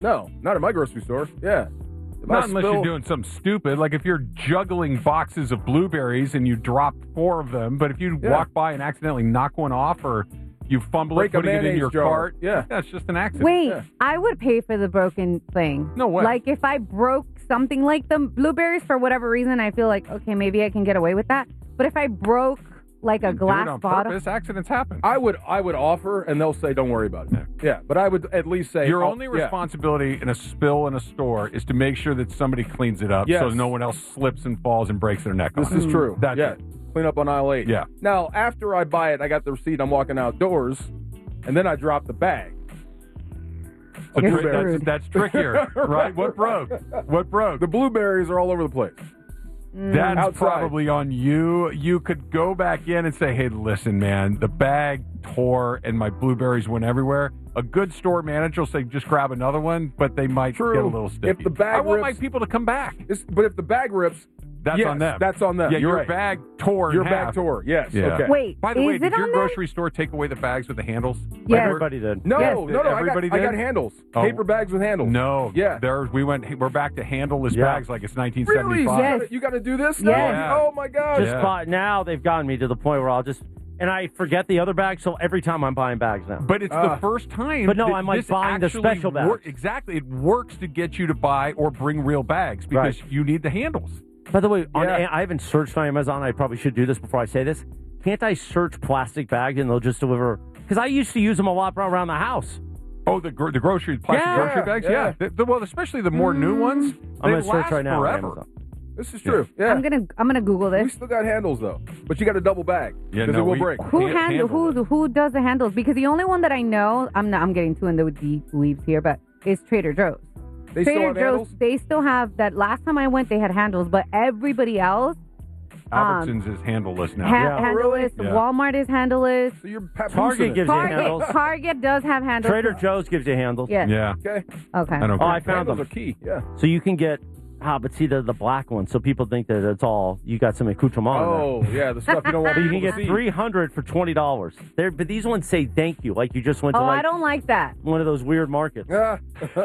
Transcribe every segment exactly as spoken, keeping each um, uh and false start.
No, not at my grocery store. Yeah. If Not I unless spill- you're doing something stupid, like if you're juggling boxes of blueberries and you drop four of them, but if you Yeah. walk by and accidentally knock one off or you fumble Break it a putting it in mayonnaise your jar. cart, Yeah. that's just an accident. Wait, Yeah. I would pay for the broken thing. No way. Like if I broke something like the blueberries for whatever reason, I feel like, okay, maybe I can get away with that. But if I broke like a You do glass it on bottle. purpose. Accidents happen. I would I would offer, and they'll say, don't worry about it. Yeah. Yeah, but I would at least say... Your oh, only yeah. responsibility in a spill in a store is to make sure that somebody cleans it up Yes. so no one else slips and falls and breaks their neck This on is it. true. That's yeah. it. Clean up on aisle eight. Yeah. Now, after I buy it, I got the receipt, I'm walking outdoors, and then I drop the bag. So You're tri- that's, screwed. that's trickier, right? What broke? What broke? The blueberries are all over the place. That's Outside. probably on you. You could go back in and say, hey, listen, man, the bag tore and my blueberries went everywhere. A good store manager will say, just grab another one, but they might True. get a little sticky. If the bag I want my rips- people to come back. It's, but if the bag rips, That's yes, on them. That's on them. Yeah, You're your right. bag tore in Your half. bag tore. Yes. Yeah. Okay. Wait, By the is way, it did your on there? grocery store take away the bags with the handles? Yes. Everybody did. No, Yes. no, no. Everybody I got, I did? got handles. Oh. Paper bags with handles. No. Yeah. There, we went. We're back to handleless Yeah. bags like it's nineteen Really? seventy-five. Yes. You gotta- You got to do this Yes. now? Yeah. Oh, my God. Just Yeah. buy, now they've gotten me to the point where I'll just, and I forget the other bag, so every time I'm buying bags now. But it's Ah. the first time. But no, that I'm, like, this buying the actually special bags. wor- exactly. It works to get you to buy or bring real bags because Right. you need the handles. By the way, on, Yeah. I haven't searched on Amazon. I probably should do this before I say this. Can't I search plastic bags and they'll just deliver? Because I used to use them a lot around the house. Oh, the gro- the grocery plastic Yeah. grocery bags. Yeah. Yeah. The- the- well, especially the more new ones. I'm they going to search last right now on forever. Amazon. This is true. Yeah. I'm gonna I'm gonna Google We this. still got handles, though. But you got a double bag. Yeah, Because no, it will we- break. Who Hand- handle handle who who does the handles? Because the only one that I know, I'm not I'm getting too into the deep weaves here, but is Trader Joe's. They still Trader have Joe's, handles? they still have that. Last time I went, they had handles, but everybody else, Albertsons is handleless now. ha- Yeah. handleless. Yeah. Walmart is handleless. So you're papoosing Target it. gives you Target, handles. Target does have handles. Trader Joe's gives you handles. Yes. Yeah. Okay. Okay. I don't Oh, care. I found Handles them. are key. Yeah. So you can get, ah, but see, the the black one. So people think that it's all, you got some accoutrement on there. Oh, yeah. The stuff you don't want But you can people get to see. three hundred for twenty dollars. There, but these ones say thank you, like you just went to Oh, like I don't like that. one of those weird markets. Yeah.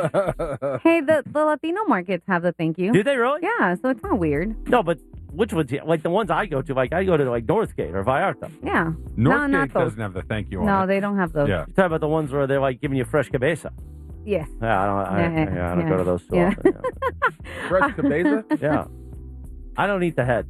Hey, the, the Latino markets have the thank you. Do they really? Yeah, so it's not weird. No, but which ones? Like the ones I go to, like I go to like Northgate or Vallarta. Yeah. no, Northgate not those. doesn't have the thank you on No, it. they don't have those. Yeah. You talk about the ones where they're like giving you fresh cabeza. Yes. Yeah, I don't. I, Yeah, yeah, I don't yeah. go to those too Yeah. often. Fresh cabeza? Yeah. yeah, I don't eat the head.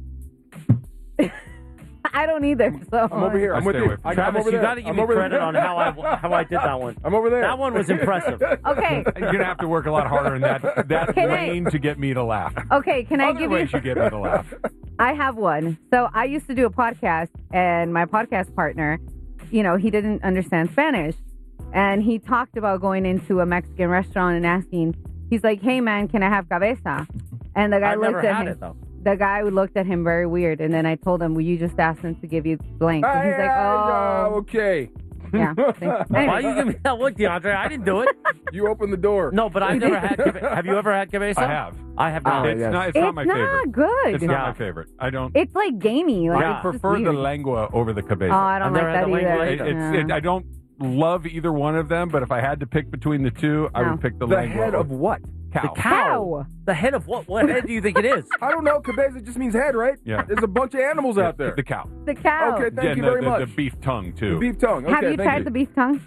I don't either. So I'm over here. I I'm with stay you. away from I, I'm Travis, over you there. got to give I'm me over credit there. on how I how I did that one. I'm over there. That one was impressive. Okay. You're gonna have to work a lot harder in that that Can I- lane to get me to laugh. Okay, can I Other give ways you you get me to laugh. I have one. So I used to do a podcast, and my podcast partner, you know, he didn't understand Spanish. And he talked about going into a Mexican restaurant and asking, he's like, hey, man, can I have cabeza? And the guy I've looked never at had him. it though. The guy looked at him very weird. And then I told him, well, you just asked him to give you blank. And he's like, Ah, oh. okay. Yeah. Why Anyway. you give me that look, DeAndre? I didn't do it. You open the door. No, but I've never had. cabe- Have you ever had cabeza? I have. I have not. Oh, It's yes. not. It's, It's not my favorite. good. It's Yeah. not my favorite. I don't. It's like gamey. Like, Yeah. I it's just prefer the weird. lengua over the cabeza. Oh, I don't I've like never had that the lengua either. It- it's, Yeah. it, I don't love either one of them, but if I had to pick between the two, I No. would pick the, The lengua. head of what? cow. The cow. The head of what? What head do you think it is? I don't know. Cabeza just means head, right? Yeah. There's a bunch of animals out there. The cow. The cow. Okay, thank yeah, you the, very the, much. the beef tongue too. The beef tongue. Okay, Have you thank tried the beef tongue?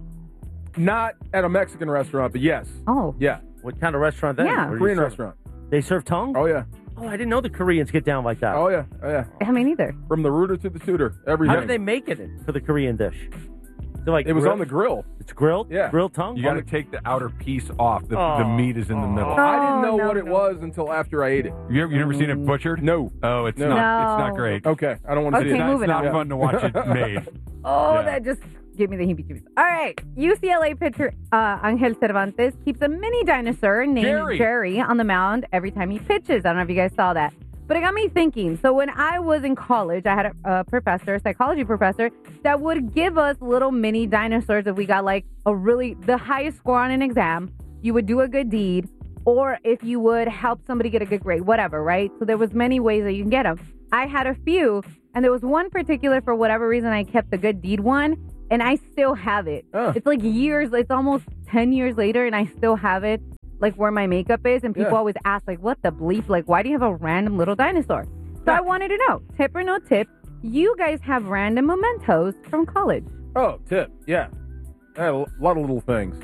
Not at a Mexican restaurant, but yes. Oh. Yeah. What kind of restaurant then? Yeah. Where do you Korean serve- restaurant. They serve tongue? Oh, yeah. Oh, I didn't know the Koreans get down like that. Oh, yeah. Oh, yeah. I mean, either. From the rooter to the tutor. Everything. How do they make it for the Korean dish? They're like It was grill- on the grill. It's grilled? Yeah. Grilled tongue? You got to take the outer piece off. The, the Oh. meat is in the middle. No, I didn't know no, what it no. was until after I ate it. You ever, you never seen it butchered? No. Oh, it's No. not. It's not No. great. Okay. I don't want to Okay, see It's it. not, it's moving not on. fun to watch it made. Oh, Yeah. that just gave me the heebie-jeebies. All right. U C L A pitcher uh, Angel Cervantes keeps a mini dinosaur named Jerry. Jerry on the mound every time he pitches. I don't know if you guys saw that. But it got me thinking. So when I was in college, I had a, a professor, a psychology professor, that would give us little mini dinosaurs if we got like a really, the highest score on an exam, you would do a good deed, or if you would help somebody get a good grade, whatever, right? So there was many ways that you can get them. I had a few, and there was one particular, for whatever reason, I kept the good deed one, and I still have it. Oh. It's like years, it's almost ten years later, and I still have it. like where my makeup is, and people Yeah. always ask, like, what the bleep? Like, why do you have a random little dinosaur? So Yeah. I wanted to know, tip or no tip, you guys have random mementos from college. Oh, tip. Yeah. I had a lot of little things.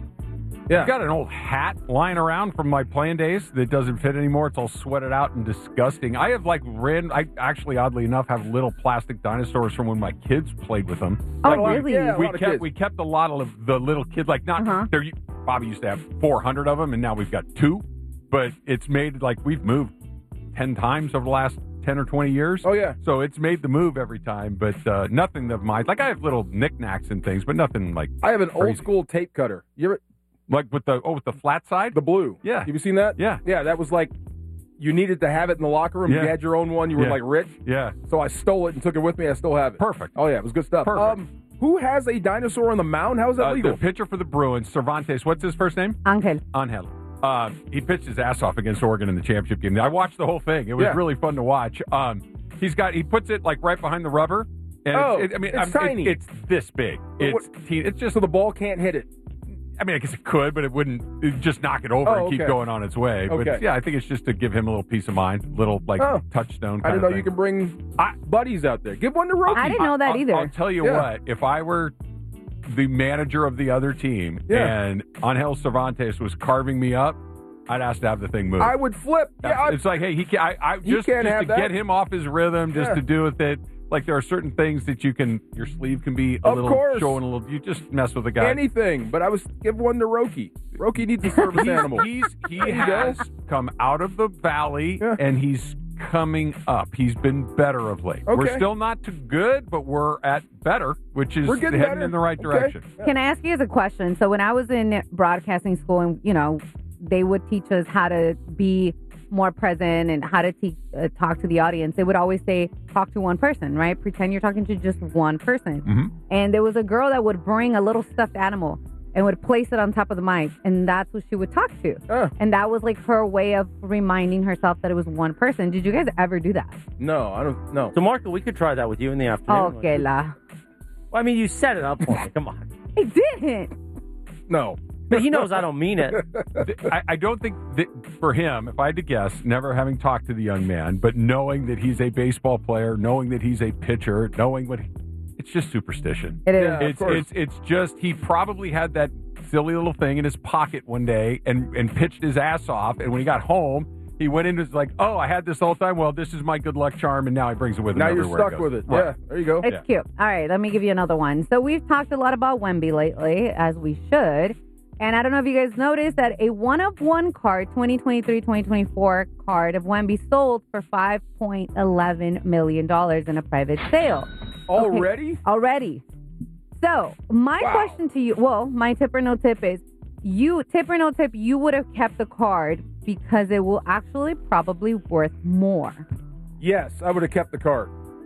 Yeah. I've got an old hat lying around from my playing days that doesn't fit anymore. It's all sweated out and disgusting. I have like random, I actually, oddly enough, have little plastic dinosaurs from when my kids played with them. Oh, Like, we- really? Yeah, a we lot of kept kids. we kept a lot of the little kids, like not Uh-huh. there. Bobby used to have four hundred of them, and now we've got two. But it's made like we've moved ten times over the last ten or twenty years. Oh, yeah. So it's made the move every time, but uh, nothing of mine. Like I have little knickknacks and things, but nothing like I have an old Crazy. school tape cutter. You ever like with the oh with the flat side. the blue? Yeah. Have you seen that? Yeah. Yeah, that was like you needed to have it in the locker room. Yeah. You had your own one. You were Yeah. like rich. Yeah, So I stole it and took it with me. I still have it. perfect. Oh yeah, it was good stuff. Perfect. Um, who has a dinosaur on the mound? How is that Uh, legal? the pitcher for the Bruins, Cervantes. What's his first name? Angel. Angel. Uh, he pitched his ass off against Oregon in the championship game. I watched the whole thing. It was Yeah. really fun to watch. Um, he's got he puts it like right behind the rubber. And Oh, it, I mean, it's I'm- tiny. It's, this big. But It's teen, it's just. so the ball can't hit it. I mean, I guess it could, but it wouldn't. It'd just knock it over Oh, and keep okay. going on its way. But Okay. yeah, I think it's just to give him a little peace of mind, little like Oh. touchstone. Kind I didn't of know thing. you can bring I- buddies out there. Give one to Roki. I didn't know that I'll, either. I'll tell you Yeah. what, if I were the manager of the other team Yeah. and Angel Cervantes was carving me up, I'd ask to have the thing moved. I would flip. Yeah, I, it's like, hey, he can I, I He just, can't just have to that. get him off his rhythm, just Yeah. to do with it. Like there are certain things that you can, your sleeve can be a Of little course. showing a little. You just mess with the guy. anything. But I was give one to Roki. Roki needs a service animal. He's he There you has come out of the valley Yeah. and he's coming up. He's been better of late. We're Okay. still not too good, but we're at better, which is We're getting heading better. in the right Okay. direction. Can I ask you guys a question? So when I was in broadcasting school, and you know, they would teach us how to be more present and how to te- uh, talk to the audience. They would always say, talk to one person, right? Pretend you're talking to just one person. Mhm. And there was a girl that would bring a little stuffed animal and would place it on top of the mic, and that's what she would talk to. Uh, And that was like her way of reminding herself that it was one person. Did you guys ever do that? no, I don't. No. So, Marco, we could try that with you in the afternoon. Okay, la. Well, I mean, you set it up for me. Come on. I didn't. No. But he knows I don't mean it. Th- I, I don't think that for him, if I had to guess, never having talked to the young man, but knowing that he's a baseball player, knowing that he's a pitcher, knowing what he, it's just superstition. It is. Yeah. Of It's course. it's it's just he probably had that silly little thing in his pocket one day and and pitched his ass off, and when he got home, he went in and was like, "Oh, I had this the whole time. Well, this is my good luck charm," and now he brings it with him. Now you're everywhere he stuck goes. with it. Right. Yeah. There you go. It's Yeah. cute. All right, let me give you another one. So we've talked a lot about Wemby lately, as we should. And I don't know if you guys noticed that a one-of-one card, twenty twenty-three twenty twenty-four card of Wemby sold for five point one one million dollars in a private sale. Already? Already. So my Wow. question to you, well, my tip or no tip is, you tip or no tip, you would have kept the card because it will actually probably worth more. Yes, I would have kept the card.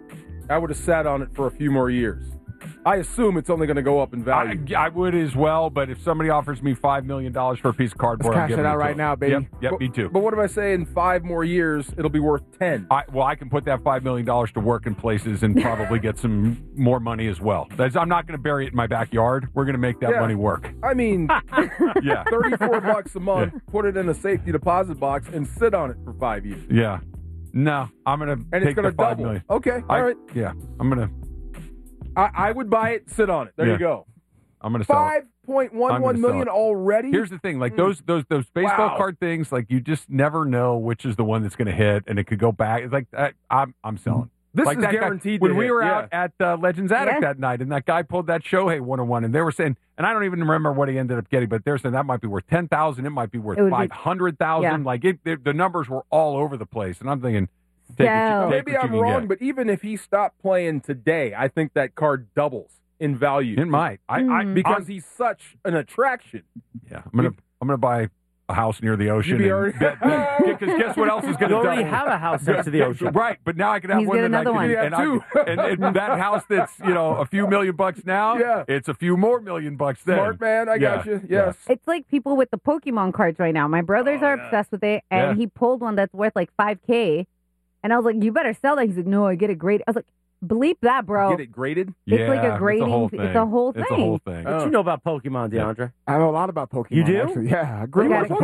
I would have sat on it for a few more years. I assume it's only going to go up in value. I, I would as well, but if somebody offers me five million dollars for a piece of cardboard, Let's I'm cash giving it out to right them. now, baby. Yep, yep But- me too. But what if I say in five more years it'll be worth ten? I, well, I can put that five million dollars to work in places and probably get some more money as well. That's, I'm not going to bury it in my backyard. We're going to make that Yeah. money work. I mean, Yeah, thirty-four bucks a month. Put it in a safety deposit box and sit on it for five years, yeah. No, I'm going to and take it's going the to five double. million. Okay, all I, right. Yeah, I'm going to. I, I would buy it. Sit on it. There Yeah. you go. I'm going to sell it. Five point one I'm one gonna sell million it. already. Here's the thing, like those those those baseball Wow. card things, like you just never know which is the one that's going to hit, and it could go back. It's like I, I'm I'm selling. this like is that guy- guaranteed. when to we hit, were yeah. out at uh, Legends Attic Yeah. that night, and that guy pulled that Shohei one oh one, and they were saying, and I don't even remember what he ended up getting, but they're saying that might be worth ten thousand, it might be worth It would be- five hundred thousand. Yeah. Like it, it, the numbers were all over the place, and I'm thinking, take So- what you, take Maybe what I'm you can wrong, get. but even if he stopped playing today, I think that card doubles in value. It might. I, I Mm. because I'm- he's such an attraction. yeah, I'm gonna I'm gonna buy a house near the ocean. be and- already- because guess what else is going You to already double? have a house next to the ocean. Right, but now I can have He's one got that I another can, one. You and, have I, and, and that house that's you know a few million bucks now, Yeah. it's a few more million bucks then. Smart man, I got Yeah, you. Yes. It's like people with the Pokemon cards right now. My brothers Oh, are yeah. obsessed with it, and Yeah. he pulled one that's worth like five K. And I was like, you better sell that. He's like, no, I get it great. I was like, bleep that, bro. Get it graded. It's yeah, like a It's a grading- whole it's thing. a whole It's a thing. whole thing. Oh. What you know about Pokemon, DeAndre? I know a lot about Pokemon. You do? Actually. Yeah, I We grew gotta up with